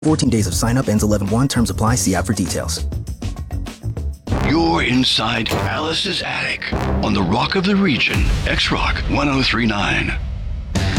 14 days of sign up ends 11/1. Terms apply. See app for details. You're inside Alice's attic on the Rock of the Region, X-Rock 1039.